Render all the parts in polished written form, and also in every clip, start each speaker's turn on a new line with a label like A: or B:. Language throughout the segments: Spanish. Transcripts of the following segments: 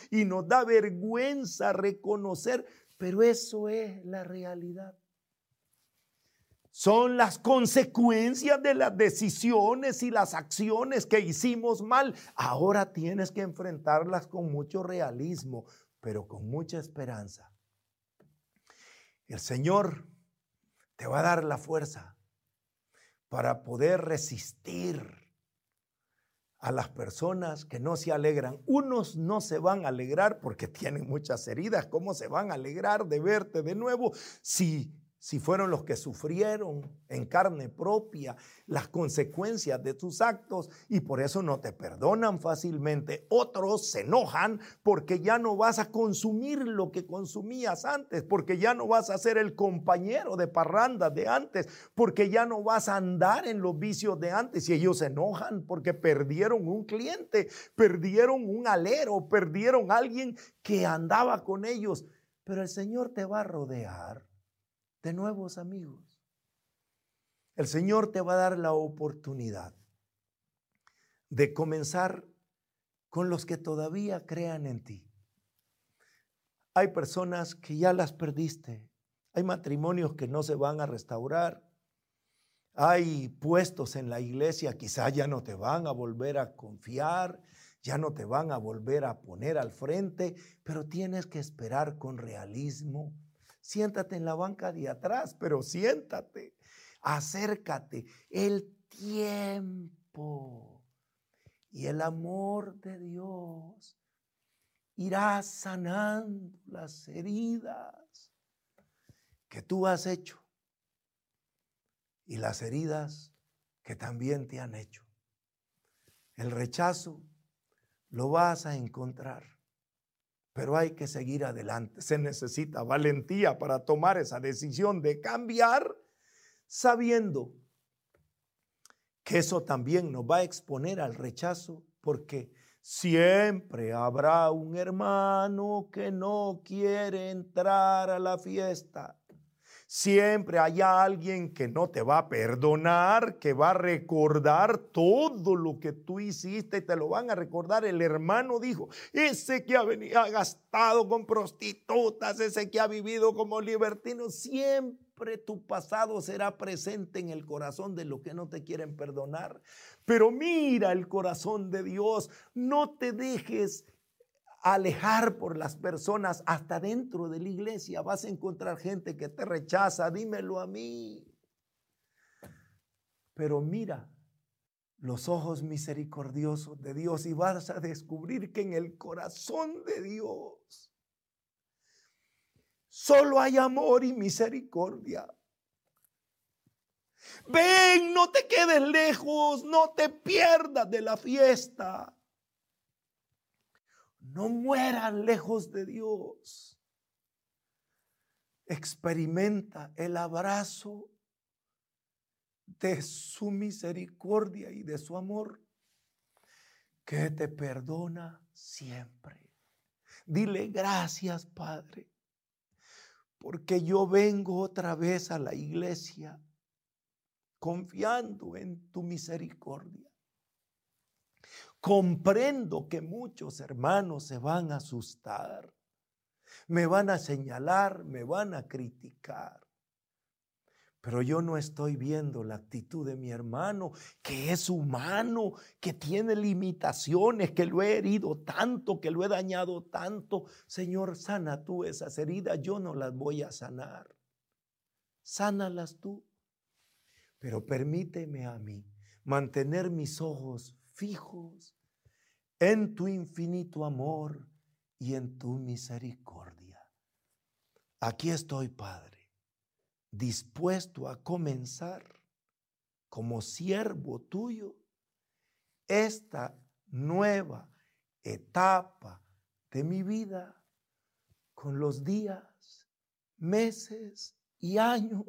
A: y nos da vergüenza reconocer, pero eso es la realidad. Son las consecuencias de las decisiones y las acciones que hicimos mal. Ahora tienes que enfrentarlas con mucho realismo, pero con mucha esperanza. El Señor te va a dar la fuerza para poder resistir a las personas que no se alegran. Unos no se van a alegrar porque tienen muchas heridas. ¿Cómo se van a alegrar de verte de nuevo si fueron los que sufrieron en carne propia las consecuencias de tus actos y por eso no te perdonan fácilmente? Otros se enojan porque ya no vas a consumir lo que consumías antes, porque ya no vas a ser el compañero de parrandas de antes, porque ya no vas a andar en los vicios de antes, y ellos se enojan porque perdieron un cliente, perdieron un alero, perdieron a alguien que andaba con ellos. Pero el Señor te va a rodear de nuevos amigos. El Señor te va a dar la oportunidad de comenzar con los que todavía crean en ti. Hay personas que ya las perdiste. Hay matrimonios que no se van a restaurar. Hay puestos en la iglesia, quizás ya no te van a volver a confiar, ya no te van a volver a poner al frente, pero tienes que esperar con realismo. Siéntate en la banca de atrás, pero siéntate, acércate. El tiempo y el amor de Dios irá sanando las heridas que tú has hecho y las heridas que también te han hecho. El rechazo lo vas a encontrar. Pero hay que seguir adelante. Se necesita valentía para tomar esa decisión de cambiar, sabiendo que eso también nos va a exponer al rechazo, porque siempre habrá un hermano que no quiere entrar a la fiesta. Siempre hay alguien que no te va a perdonar, que va a recordar todo lo que tú hiciste y te lo van a recordar. El hermano dijo, ese que ha gastado con prostitutas, ese que ha vivido como libertino, siempre tu pasado será presente en el corazón de los que no te quieren perdonar. Pero mira el corazón de Dios, no te dejes alejar por las personas. Hasta dentro de la iglesia vas a encontrar gente que te rechaza, dímelo a mí. Pero mira los ojos misericordiosos de Dios y vas a descubrir que en el corazón de Dios solo hay amor y misericordia. Ven, no te quedes lejos, no te pierdas de la fiesta. No mueran lejos de Dios. Experimenta el abrazo de su misericordia y de su amor, que te perdona siempre. Dile gracias, Padre, porque yo vengo otra vez a la iglesia confiando en tu misericordia. Comprendo que muchos hermanos se van a asustar, me van a señalar, me van a criticar. Pero yo no estoy viendo la actitud de mi hermano, que es humano, que tiene limitaciones, que lo he herido tanto, que lo he dañado tanto. Señor, sana tú esas heridas, yo no las voy a sanar. Sánalas tú. Pero permíteme a mí mantener mis ojos fijos en tu infinito amor y en tu misericordia. Aquí estoy, Padre, dispuesto a comenzar como siervo tuyo esta nueva etapa de mi vida con los días, meses y años.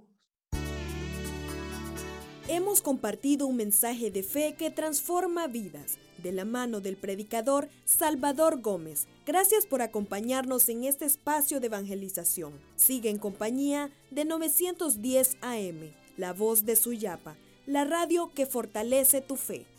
B: Hemos compartido un mensaje de fe que transforma vidas, de la mano del predicador Salvador Gómez. Gracias por acompañarnos en este espacio de evangelización. Sigue en compañía de 910 AM, La Voz de Suyapa, la radio que fortalece tu fe.